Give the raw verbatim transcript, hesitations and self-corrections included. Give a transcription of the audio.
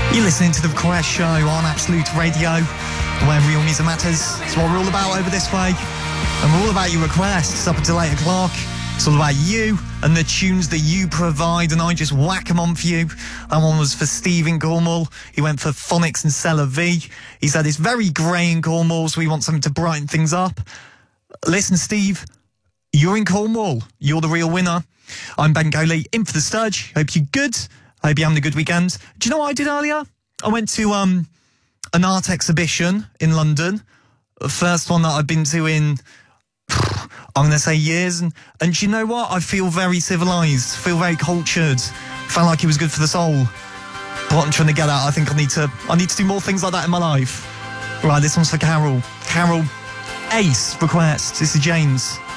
You're listening to The Request Show on Absolute Radio, where real music matters. It's what we're all about over this way. And we're all about your requests up until eight o'clock. It's all about you and the tunes that you provide, and I just whack them on for you. That one was for Steve in Cornwall. He went for Phonics and Cellar V. He said it's very grey in Cornwall, so we want something to brighten things up. Listen, Steve, you're in Cornwall. You're the real winner. I'm Ben Coley, in for the Sturge. Hope you're good. Hope you're having a good weekend. Do you know what I did earlier? I went to um, an art exhibition in London. The first one that I've been to in, I'm going to say years. And, and do you know what? I feel very civilised. feel very cultured. Felt like it was good for the soul. What I'm trying to get at, I think I need to, I need to do more things like that in my life. Right, this one's for Carol. Carol, Ace request. This is James.